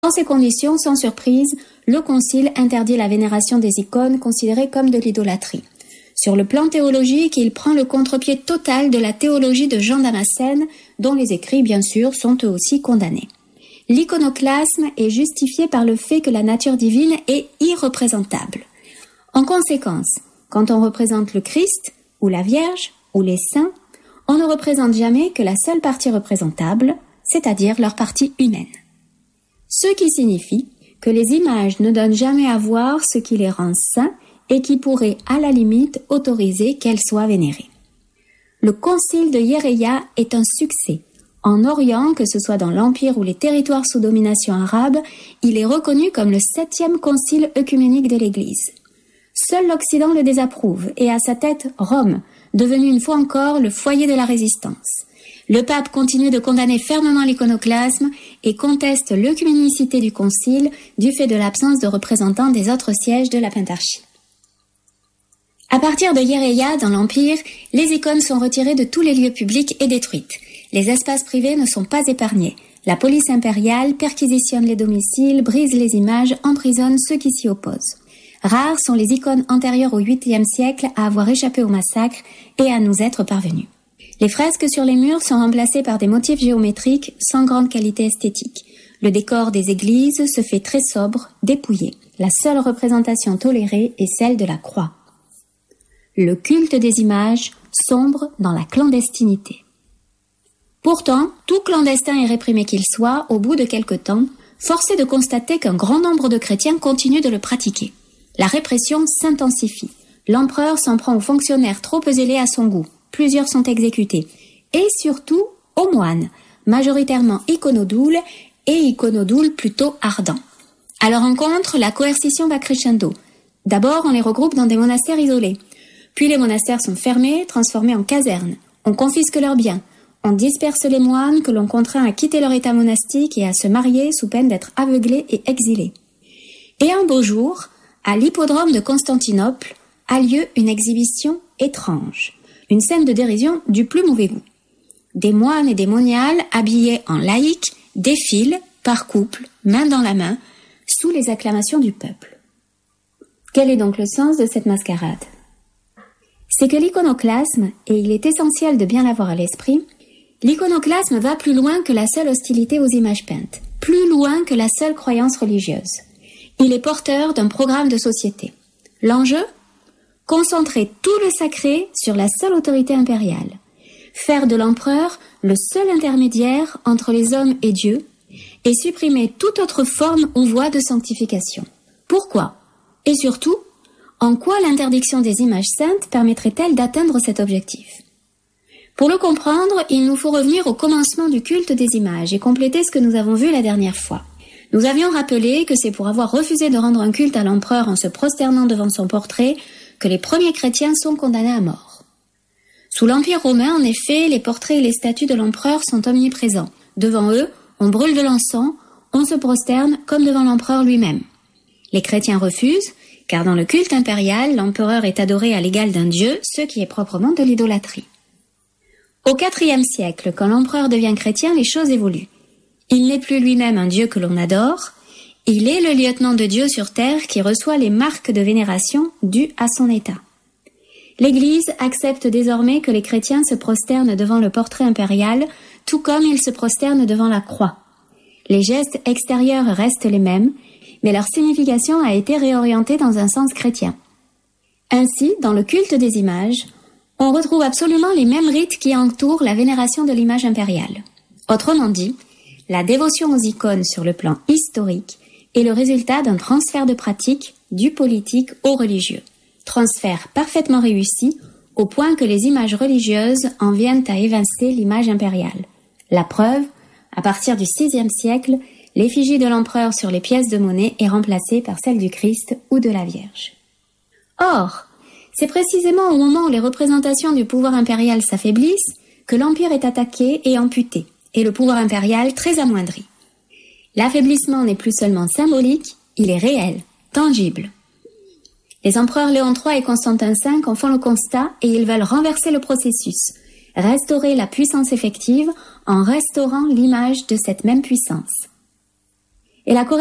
Dans ces conditions, sans surprise, le Concile interdit la vénération des icônes considérées comme de l'idolâtrie. Sur le plan théologique, il prend le contre-pied total de la théologie de Jean Damascène, dont les écrits, bien sûr, sont eux aussi condamnés. L'iconoclasme est justifié par le fait que la nature divine est irreprésentable. En conséquence, quand on représente le Christ, ou la Vierge, ou les saints, on ne représente jamais que la seule partie représentable, c'est-à-dire leur partie humaine. Ce qui signifie que les images ne donnent jamais à voir ce qui les rend saints et qui pourrait, à la limite, autoriser qu'elles soient vénérées. Le concile de Hiereia est un succès. En Orient, que ce soit dans l'Empire ou les territoires sous domination arabe, il est reconnu comme le 7e concile œcuménique de l'Église. Seul l'Occident le désapprouve, et à sa tête Rome, devenu une fois encore le foyer de la résistance. Le pape continue de condamner fermement l'iconoclasme et conteste l'œcuménicité du concile du fait de l'absence de représentants des autres sièges de la pentarchie. À partir de Hiereia, dans l'Empire, les icônes sont retirées de tous les lieux publics et détruites. Les espaces privés ne sont pas épargnés. La police impériale perquisitionne les domiciles, brise les images, emprisonne ceux qui s'y opposent. Rares sont les icônes antérieures au 8e siècle à avoir échappé au massacre et à nous être parvenues. Les fresques sur les murs sont remplacées par des motifs géométriques sans grande qualité esthétique. Le décor des églises se fait très sobre, dépouillé. La seule représentation tolérée est celle de la croix. Le culte des images sombre dans la clandestinité. Pourtant, tout clandestin et réprimé qu'il soit, au bout de quelque temps, force est de constater qu'un grand nombre de chrétiens continuent de le pratiquer. La répression s'intensifie. L'empereur s'en prend aux fonctionnaires trop zélés à son goût. Plusieurs sont exécutés. Et surtout, aux moines, majoritairement iconodoules et iconodoules plutôt ardents. À leur encontre, la coercition va crescendo. D'abord, on les regroupe dans des monastères isolés. Puis les monastères sont fermés, transformés en casernes. On confisque leurs biens. On disperse les moines que l'on contraint à quitter leur état monastique et à se marier sous peine d'être aveuglés et exilés. Et un beau jour, à l'hippodrome de Constantinople, a lieu une exhibition étrange. Une scène de dérision du plus mauvais goût. Des moines et des moniales, habillés en laïcs, défilent, par couple, main dans la main, sous les acclamations du peuple. Quel est donc le sens de cette mascarade ? C'est que l'iconoclasme, et il est essentiel de bien l'avoir à l'esprit, l'iconoclasme va plus loin que la seule hostilité aux images peintes, plus loin que la seule croyance religieuse. Il est porteur d'un programme de société. L'enjeu ? Concentrer tout le sacré sur la seule autorité impériale. Faire de l'empereur le seul intermédiaire entre les hommes et Dieu et supprimer toute autre forme ou voie de sanctification. Pourquoi ? Et surtout, en quoi l'interdiction des images saintes permettrait-elle d'atteindre cet objectif ? Pour le comprendre, il nous faut revenir au commencement du culte des images et compléter ce que nous avons vu la dernière fois. Nous avions rappelé que c'est pour avoir refusé de rendre un culte à l'empereur en se prosternant devant son portrait que les premiers chrétiens sont condamnés à mort. Sous l'Empire romain, en effet, les portraits et les statues de l'empereur sont omniprésents. Devant eux, on brûle de l'encens, on se prosterne comme devant l'empereur lui-même. Les chrétiens refusent, car dans le culte impérial, l'empereur est adoré à l'égal d'un dieu, ce qui est proprement de l'idolâtrie. Au IVe siècle, quand l'empereur devient chrétien, les choses évoluent. Il n'est plus lui-même un dieu que l'on adore, il est le lieutenant de Dieu sur terre qui reçoit les marques de vénération dues à son état. L'Église accepte désormais que les chrétiens se prosternent devant le portrait impérial, tout comme ils se prosternent devant la croix. Les gestes extérieurs restent les mêmes, mais leur signification a été réorientée dans un sens chrétien. Ainsi, dans le culte des images, on retrouve absolument les mêmes rites qui entourent la vénération de l'image impériale. Autrement dit, la dévotion aux icônes sur le plan historique est le résultat d'un transfert de pratique du politique au religieux. Transfert parfaitement réussi au point que les images religieuses en viennent à évincer l'image impériale. La preuve, à partir du VIe siècle, l'effigie de l'empereur sur les pièces de monnaie est remplacée par celle du Christ ou de la Vierge. Or, c'est précisément au moment où les représentations du pouvoir impérial s'affaiblissent que l'empire est attaqué et amputé, et le pouvoir impérial très amoindri. L'affaiblissement n'est plus seulement symbolique, il est réel, tangible. Les empereurs Léon III et Constantin V en font le constat et ils veulent renverser le processus, restaurer la puissance effective en restaurant l'image de cette même puissance. Et la